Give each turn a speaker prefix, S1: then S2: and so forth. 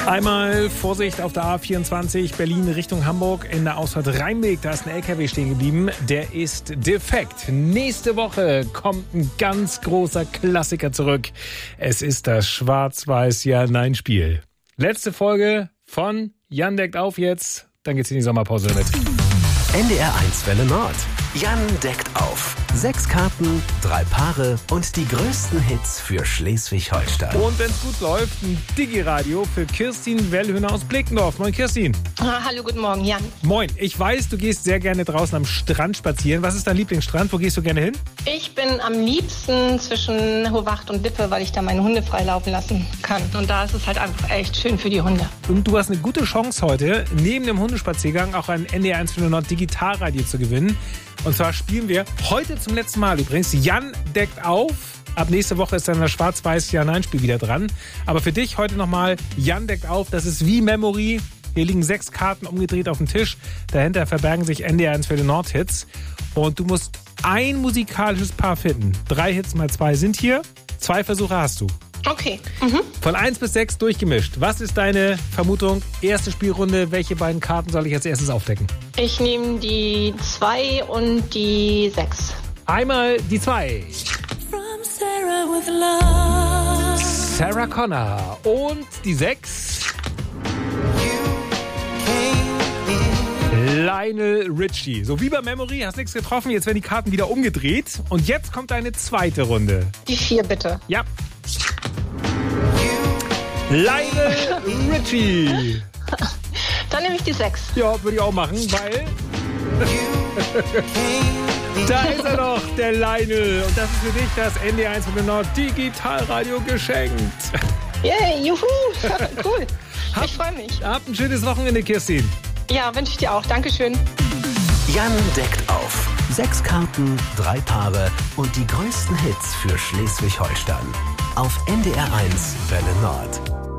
S1: Einmal Vorsicht auf der A24 Berlin Richtung Hamburg in der Ausfahrt Rheinweg. Da ist ein LKW stehen geblieben. Der ist defekt. Nächste Woche kommt ein ganz großer Klassiker zurück. Es ist das Schwarz-Weiß-Ja-Nein-Spiel. Letzte Folge von Jan deckt auf jetzt. Dann geht's in die Sommerpause damit.
S2: NDR 1 Welle Nord. Jan deckt auf. 6 Karten, 3 Paare und die größten Hits für Schleswig-Holstein.
S1: Und wenn's gut läuft, ein Digi-Radio für Kirstin Wellhöhner aus Blickendorf. Moin Kirstin.
S3: Hallo, guten Morgen, Jan.
S1: Moin. Ich weiß, du gehst sehr gerne draußen am Strand spazieren. Was ist dein Lieblingsstrand? Wo gehst du gerne hin?
S3: Ich bin am liebsten zwischen Hohwacht und Lippe, weil ich da meine Hunde freilaufen lassen kann. Und da ist es halt einfach echt schön für die Hunde.
S1: Und du hast eine gute Chance heute, neben dem Hundespaziergang auch ein NDR 1 Nord Digitalradio zu gewinnen. Und zwar spielen wir heute zum letzten Mal übrigens Jan deckt auf. Ab nächste Woche ist dann das Schwarz-Weiß-Ja-Nein-Spiel wieder dran. Aber für dich heute nochmal Jan deckt auf. Das ist wie Memory. Hier liegen 6 Karten umgedreht auf dem Tisch. Dahinter verbergen sich NDR 1 Nord-Hits. Und du musst ein musikalisches Paar finden. 3 Hits mal 2 sind hier. 2 Versuche hast du.
S3: Okay.
S1: Von 1 bis 6 durchgemischt. Was ist deine Vermutung? Erste Spielrunde. Welche beiden Karten soll ich als erstes aufdecken?
S3: Ich nehme die 2 und die 6.
S1: Einmal die 2.
S4: From Sarah with love.
S1: Sarah Connor. Und die 6. Lionel Richie. So wie bei Memory, hast nichts getroffen. Jetzt werden die Karten wieder umgedreht. Und jetzt kommt deine zweite Runde.
S3: Die 4 bitte.
S1: Ja. Lionel Richie.
S3: Dann nehme ich die 6.
S1: Ja, würde ich auch machen, weil... Da ist er doch, der Lionel. Und das ist für dich das NDR 1 Nord Digitalradio geschenkt.
S3: Yay, juhu. Cool. Ich freue mich.
S1: Habt ein schönes Wochenende, Kirstin.
S3: Ja, wünsche ich dir auch. Dankeschön.
S2: Jan deckt auf. 6 Karten, 3 Paare und die größten Hits für Schleswig-Holstein. Auf NDR 1 Welle Nord.